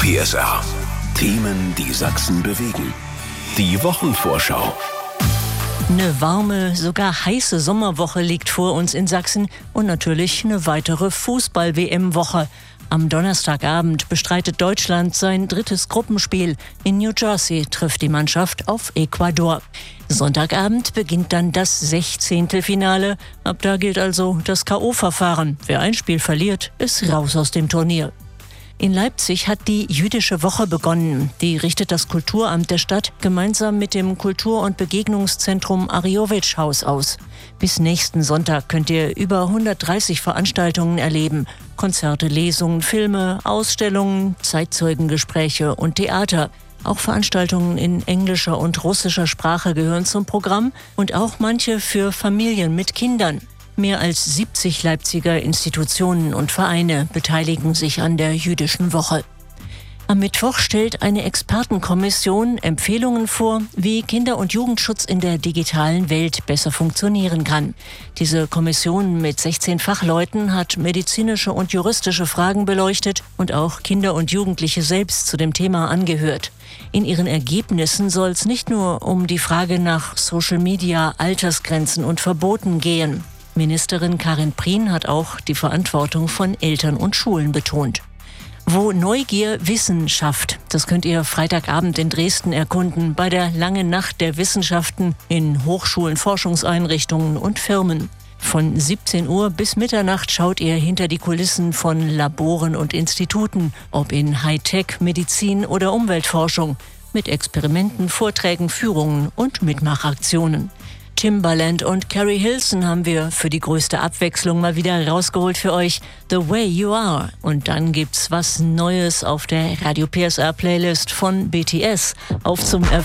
PSR. Themen, die Sachsen bewegen. Die Wochenvorschau. Eine warme, sogar heiße Sommerwoche liegt vor uns in Sachsen und natürlich eine weitere Fußball-WM-Woche. Am Donnerstagabend bestreitet Deutschland sein 3. Gruppenspiel. In New Jersey trifft die Mannschaft auf Ecuador. Sonntagabend beginnt dann das 16. Finale. Ab da gilt also das K.O.-Verfahren. Wer ein Spiel verliert, ist raus aus dem Turnier. In Leipzig hat die Jüdische Woche begonnen. Die richtet das Kulturamt der Stadt gemeinsam mit dem Kultur- und Begegnungszentrum Ariowitsch-Haus aus. Bis nächsten Sonntag könnt ihr über 130 Veranstaltungen erleben. Konzerte, Lesungen, Filme, Ausstellungen, Zeitzeugengespräche und Theater. Auch Veranstaltungen in englischer und russischer Sprache gehören zum Programm und auch manche für Familien mit Kindern. Mehr als 70 Leipziger Institutionen und Vereine beteiligen sich an der Jüdischen Woche. Am Mittwoch stellt eine Expertenkommission Empfehlungen vor, wie Kinder- und Jugendschutz in der digitalen Welt besser funktionieren kann. Diese Kommission mit 16 Fachleuten hat medizinische und juristische Fragen beleuchtet und auch Kinder und Jugendliche selbst zu dem Thema angehört. In ihren Ergebnissen soll es nicht nur um die Frage nach Social Media, Altersgrenzen und Verboten gehen. Ministerin Karin Prien hat auch die Verantwortung von Eltern und Schulen betont. Wo Neugier Wissen schafft, das könnt ihr Freitagabend in Dresden erkunden, bei der Langen Nacht der Wissenschaften in Hochschulen, Forschungseinrichtungen und Firmen. Von 17 Uhr bis Mitternacht schaut ihr hinter die Kulissen von Laboren und Instituten, ob in Hightech, Medizin oder Umweltforschung, mit Experimenten, Vorträgen, Führungen und Mitmachaktionen. Timbaland und Carrie Hilson haben wir für die größte Abwechslung mal wieder rausgeholt für euch. The Way You Are. Und dann gibt's was Neues auf der Radio PSR Playlist von BTS. Auf zum